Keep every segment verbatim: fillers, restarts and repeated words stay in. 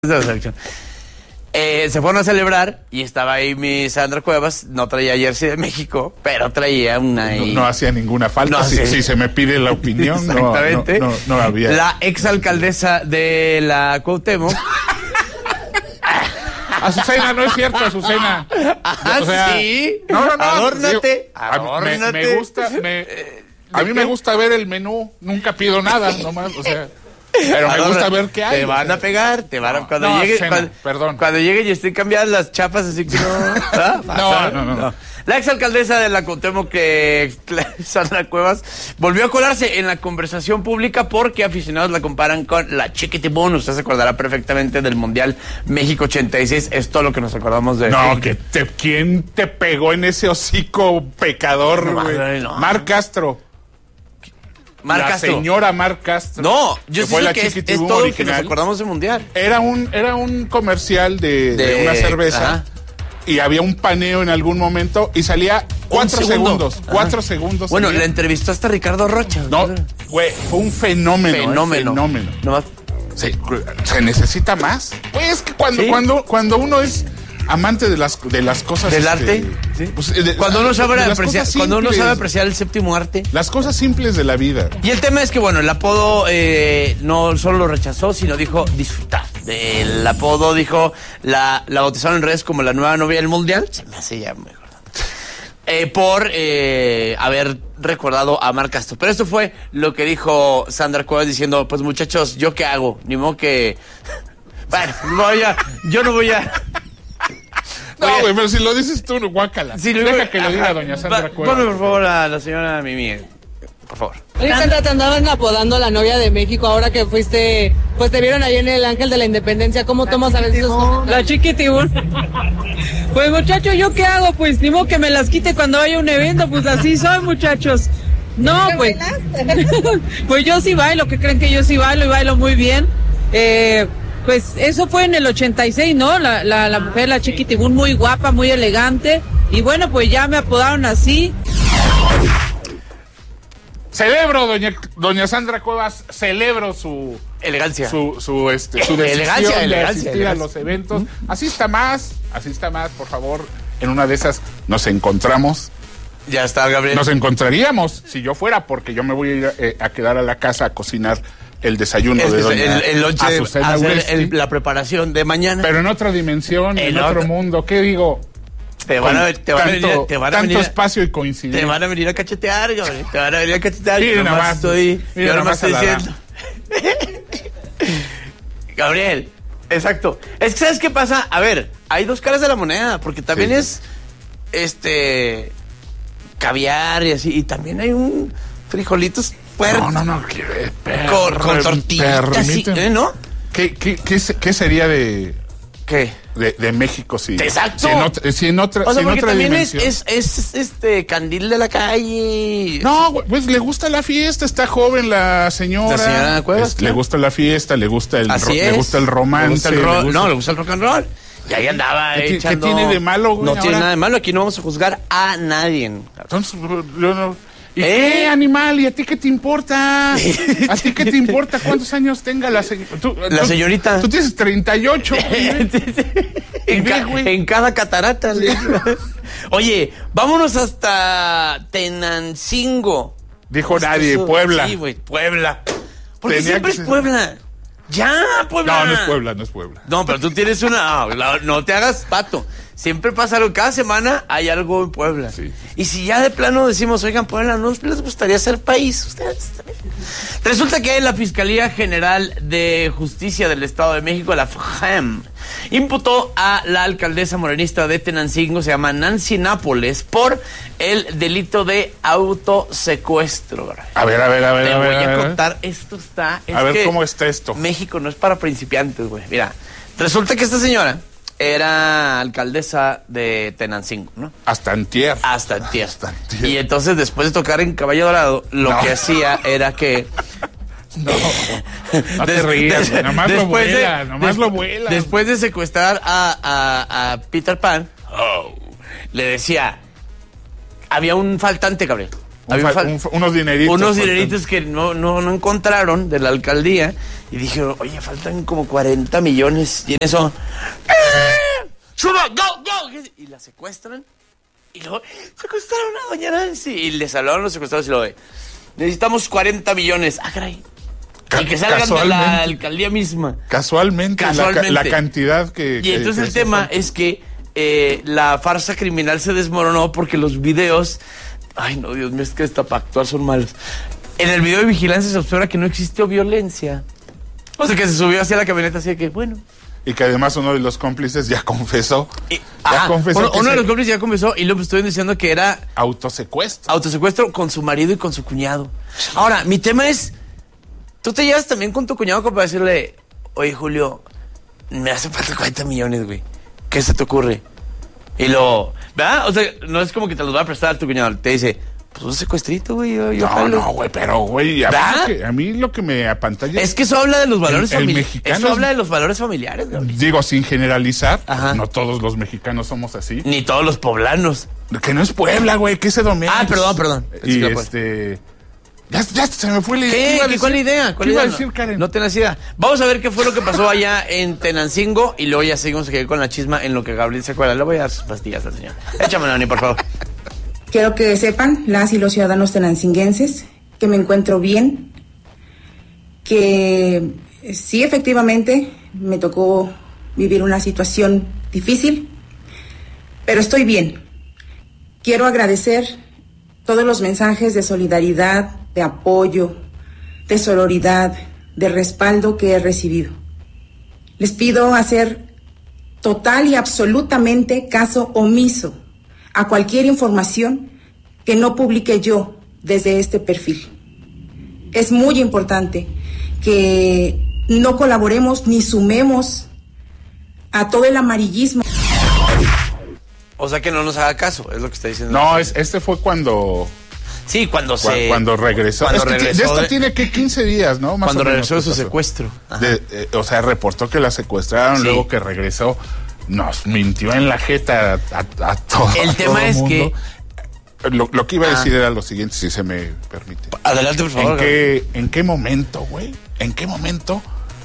de la selección. Eh, se fueron a celebrar y estaba ahí mi Sandra Cuevas, no traía jersey de México, pero traía una... No, no hacía ninguna falta, no, si, sí. si se me pide la opinión, no, no, no, no había. La exalcaldesa de la Cuauhtémoc... Azucena, no es cierto, Azucena. Ah, o sea, sí. No, no, no. Adórnate. A mí, Adórnate. Me, me gusta, me, a mí me gusta ver el menú, nunca pido nada, nomás, o sea... Pero me gusta ver qué hay. Te van a pegar, te van a... No, cuando no, llegue, Cena, cuando, perdón. Cuando llegue y estén cambiadas las chapas, así que no... ¿Ah? no, no, no, no. La exalcaldesa de la Cuauhtémoc, que Sandra Cuevas, volvió a colarse en la conversación pública porque aficionados la comparan con la Chiquitibún. Usted se acordará perfectamente del Mundial México ochenta y seis. Es todo lo que nos acordamos de... No, que te, ¿quién te pegó en ese hocico pecador, güey? No, no. Mar Castro. Mar la Castro. señora Mar Castro. No, yo que fue sé la que es, es todo lo que nos acordamos del Mundial. Era un, era un comercial de, de, de una cerveza. Ajá. Y había un paneo en algún momento y salía cuatro segundo. segundos. Cuatro Ajá. segundos. Bueno, salía. le entrevistó hasta Ricardo Rocha. No, güey, fue un fenómeno. Fenómeno. Eh, fenómeno. No más. ¿Se, ¿Se necesita más? Pues es que cuando, ¿Sí? cuando, cuando uno es amante de las, de las cosas... ¿Del este, arte? ¿Sí? Pues, de, cuando, uno sabe apreciar, simples, cuando uno sabe apreciar el séptimo arte. Las cosas simples de la vida. Y el tema es que, bueno, el apodo eh, no solo lo rechazó, sino dijo disfrutar. El apodo, dijo, la, la bautizaron en redes como la nueva novia del Mundial. Se me hace ya mejor. Eh, por eh, haber recordado a Mar Castro. Pero esto fue lo que dijo Sandra Cuevas diciendo, pues muchachos, ¿yo qué hago? Ni modo que... Bueno, voy a, yo no voy a... No, güey, pero si lo dices tú, guácala. Sí, Deja luego, que lo diga doña Sandra Cuevas. Ponme, por favor, a la señora Mimi. Por favor. Oye, Sandra, te andaban apodando la novia de México ahora que fuiste... Pues te vieron ahí en el Ángel de la Independencia. ¿Cómo la tomas a veces esos... La Chiquitibún. Pues, muchacho, ¿yo qué hago? Pues, ni modo que me las quite cuando haya un evento. Pues, así soy, muchachos. No, pues... Pues yo sí bailo. ¿Qué creen que yo sí bailo? Y bailo muy bien. Eh... Pues eso fue en el ochenta y seis, ¿no? La, la, la mujer, la Chiquitibún, muy guapa, muy elegante. Y bueno, pues ya me apodaron así. Celebro, doña, doña Sandra Cuevas, celebro su... Elegancia. Su, su, este, su decisión elegancia, de elegancia, asistir elegancia. a los eventos. Asista más, asista más, por favor. En una de esas nos encontramos. Ya está, Gabriel. Nos encontraríamos, si yo fuera, porque yo me voy a ir eh, a quedar a la casa a cocinar el desayuno es de que doña el, el lonche, Azucena hacer Uresti. el, la preparación de mañana. Pero en otra dimensión, en, en otro otra... mundo. ¿Qué digo? Te van a, te van tanto, a venir, te van a tanto venir, espacio y coincidencia. Te van a venir a cachetear, Gabriel. Te van a venir a cachetear. Miren yo nomás estoy, yo nomás estoy diciendo. Gabriel, exacto. Es que, ¿sabes qué pasa? A ver, hay dos caras de la moneda, porque también sí. es este caviar y así, y también hay un frijolitos puertos. No, no, no. Que, per, con, con tortillitas, sí, ¿eh, ¿no? ¿Qué, qué, qué, qué sería de... ¿Qué? De, de México, sí. Exacto. Si en otra, si en otra, o sea, si en porque otra también es, dimensión. es, es este candil de la calle. No, pues le gusta la fiesta, está joven la señora. La señora Cuevas, es, claro. Le gusta la fiesta, le gusta el, Así ro, es. le gusta el romance. Le gusta el ro- le gusta... No, le gusta el rock and roll. Y ahí andaba ¿Qué, echando... ¿Qué tiene de malo, güey? No ahora? tiene nada de malo, aquí no vamos a juzgar a nadie. Entonces, yo no... ¿Y ¿Eh? qué, animal? ¿Y a ti qué te importa? ¿A ti qué te importa cuántos años tenga la, se... tú, la tú, señorita? Tú tienes treinta y ocho. en, ca en cada catarata. Sí. Oye, vámonos hasta Tenancingo. Dijo Esto nadie, eso, Puebla. Sí, güey, Puebla. Porque Tenía siempre que es ser... Puebla. Ya, Puebla. No, no es Puebla, no es Puebla. No, pero tú tienes una... No, no te hagas pato. Siempre pasa algo. Cada semana hay algo en Puebla. Sí. Y si ya de plano decimos, oigan, Puebla, ¿no les gustaría ser país? Ustedes también. Resulta que la Fiscalía General de Justicia del Estado de México, la F G E M, imputó a la alcaldesa morenista de Tenancingo, se llama Nancy Nápoles, por el delito de autosecuestro. A ver, a ver, a ver. Te a voy ver, a, a ver. contar, esto está... Es a ver que cómo está esto. México no es para principiantes, güey. Mira, resulta que esta señora era alcaldesa de Tenancingo, ¿no? Hasta antier. Hasta antier. Hasta antier. Y entonces, después de tocar en Caballo Dorado, lo No. que hacía era que... No, no te Des- rías, des- nomás lo después de- vuela, nomás des- lo vuela. Después de secuestrar a, a, a Peter Pan, oh, le decía... Había un faltante, Gabriel. Un fa, un, unos dineritos. Unos dineritos que no, no, no encontraron de la alcaldía. Y dije, oye, faltan como cuarenta millones. Y en eso... ¡Suba! ¡Go! ¡Go! Y la secuestran. Y luego secuestraron a doña Nancy. Y les hablaron los secuestrados y luego... Necesitamos cuarenta millones. Ah, caray. Y que salgan de la alcaldía misma. Casualmente. Casualmente. La, la cantidad que... Y que, entonces que el tema fue. es que eh, la farsa criminal se desmoronó porque los videos... Ay, no, Dios mío, es que hasta para actuar son malos. En el video de vigilancia se observa que no existió violencia. O sea, que se subió hacia la camioneta así de que, bueno... Y que además uno de los cómplices ya confesó. Y, ya ajá, confesó uno, uno se... de los cómplices ya confesó y luego estuvieron diciendo que era... Autosecuestro. Autosecuestro con su marido y con su cuñado. Ahora, mi tema es... Tú te llevas también con tu cuñado como para decirle... Oye, Julio, me hace falta cuarenta millones, güey. ¿Qué se te ocurre? Y lo... ¿Verdad? O sea, no es como que te los va a prestar tu cuñado. Te dice... Pues un secuestrito, güey. Yo, yo no, jalo. no, güey, pero, güey, a, a mí lo que me apantalla... Es que eso habla de los valores familiares. Eso es, habla de los valores familiares, Gabriel. Digo, sin generalizar, pues no todos los mexicanos somos así. Ni todos los poblanos. Que no es Puebla, güey, que es Edomex. Ah, perdón, perdón. Y este... Ya, ya se me fue la idea. ¿Qué? ¿Cuál idea? ¿Cuál iba a decir, Karen? No tenés idea. Vamos a ver qué fue lo que pasó allá en Tenancingo y luego ya seguimos aquí con la chisma en lo que Gabriel se acuerda. Le voy a dar sus pastillas al señor. Échame, Nani, por favor. Quiero que sepan, las y los ciudadanos tenancinguenses, que me encuentro bien, que sí, efectivamente, me tocó vivir una situación difícil, pero estoy bien. Quiero agradecer todos los mensajes de solidaridad, de apoyo, de sororidad, de respaldo que he recibido. Les pido hacer total y absolutamente caso omiso a cualquier información que no publique yo desde este perfil. Es muy importante que no colaboremos ni sumemos a todo el amarillismo. O sea, que no nos haga caso, es lo que está diciendo. No, es, este fue cuando... Sí, cuando cu se... Cuando regresó. Cuando es que regresó de esto de... tiene que quince días, ¿no? Más cuando o menos, regresó de su secuestro. De, eh, o sea, reportó que la secuestraron, sí. Luego que regresó... Nos mintió en la jeta a, a, a todo El tema todo es mundo. que... Lo, lo que iba a decir ah. era lo siguiente, si se me permite. Adelante, por favor. ¿En qué, ¿en qué momento, güey? ¿En qué momento?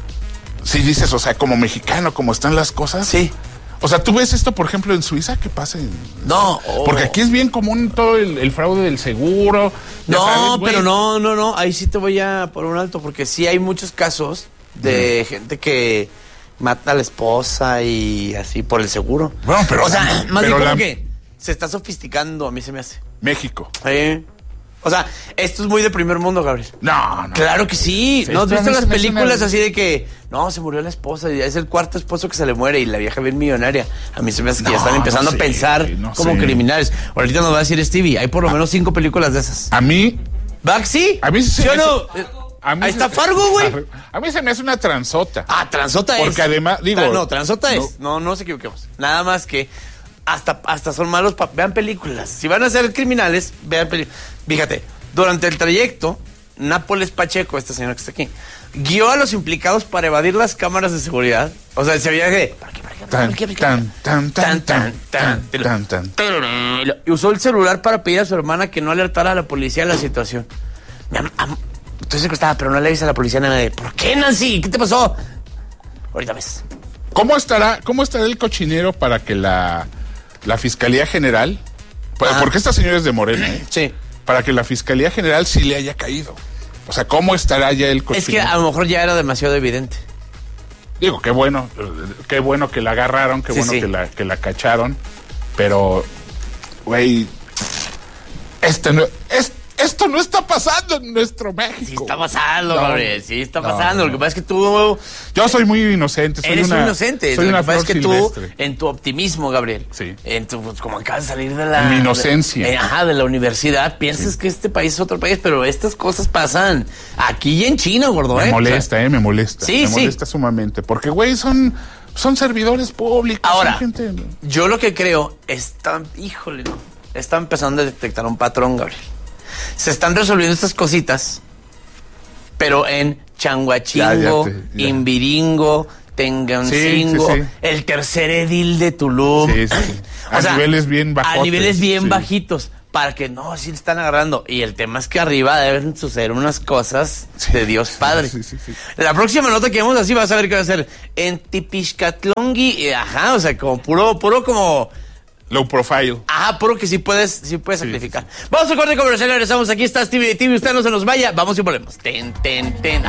Si dices, o sea, como mexicano, como están las cosas. Sí. O sea, ¿tú ves esto, por ejemplo, en Suiza? ¿Qué pasa? En... No. Oh. Porque aquí es bien común todo el, el fraude del seguro. No, sabes, pero no, no, no. Ahí sí te voy a por un alto, porque sí hay muchos casos de mm. gente que... mata a la esposa y así por el seguro. Bueno, pero... O sea, la, más bien como la... que se está sofisticando, a mí se me hace. México. Sí. O sea, esto es muy de primer mundo, Gabriel. No, no. Claro que sí. sí ¿No has visto las películas una... así de que... No, se murió la esposa y es el cuarto esposo que se le muere y la vieja bien millonaria? A mí se me hace que no, ya están empezando no sé, a pensar no como sé. criminales. Ahorita nos va a decir Stevie, hay por lo menos cinco películas de esas. A mí... ¿Va? ¿Sí? A mí sí. ¿Sí o no? Ahí se, está Fargo, güey. A, a mí se me hace una transota. Ah, transota es. Porque además, digo... Tra no, transota no, es. No, no nos equivoquemos. Nada más que hasta, hasta son malos. Pa vean películas. Si van a ser criminales, vean películas. Fíjate, durante el trayecto, Nápoles Pacheco, esta señora que está aquí, guió a los implicados para evadir las cámaras de seguridad. O sea, ese viaje... Tan, tan, tan, tan, tan, tan, tan, tan. Y usó el celular para pedir a su hermana que no alertara a la policía de la situación. Mi am Estoy secuestrada, pero no le avisas a la policía nada de... ¿Por qué, Nancy? ¿Qué te pasó? Ahorita ves. ¿Cómo estará, cómo estará el cochinero para que la, la Fiscalía General... Ajá. Porque esta señora es de Morena, ¿eh? Sí. Para que la Fiscalía General sí le haya caído. O sea, ¿cómo estará ya el cochinero? Es que a lo mejor ya era demasiado evidente. Digo, qué bueno. Qué bueno que la agarraron, qué sí, bueno sí. Que, la, que la cacharon. Pero, güey... Este no... Este, Esto no está pasando en nuestro México. Sí está pasando, no, Gabriel, sí está pasando. No, no. Lo que pasa es que tú... Yo soy muy inocente. Soy eres una, muy inocente. Soy lo una que pasa es que silvestre. Tú, en tu optimismo, Gabriel, sí. en tu, pues, como acabas de salir de la... En mi inocencia. De, eh, ajá, de la universidad, piensas sí. que este país es otro país, pero estas cosas pasan aquí y en China, gordo, Me ¿eh? molesta, o sea, eh, me molesta. Sí, me sí. molesta sumamente. Porque, güey, son... Son servidores públicos. Ahora, son gente... yo lo que creo, están... Híjole, no. Están empezando a detectar un patrón, Gabriel. Se están resolviendo estas cositas, pero en Changuachingo, ya, ya te, ya. Imbiringo, Tengancingo, sí, sí, sí. el tercer edil de Tulum. Sí, sí, sí. A sea, niveles bien bajotes. A niveles bien sí. bajitos. para que no, sí le están agarrando. Y el tema es que arriba deben suceder unas cosas sí, de Dios Padre. Sí, sí, sí. La próxima nota que vemos así vas a ver qué va a ser en Tipixcatlongi, ajá, o sea, como puro, puro como... Low profile. Ajá, puro que sí puedes, sí puedes sí, sacrificar. Sí, sí. Vamos a corte comercial, regresamos. Aquí está Stevie de T V, usted no se nos vaya. Vamos y volvemos. Ten, ten, ten.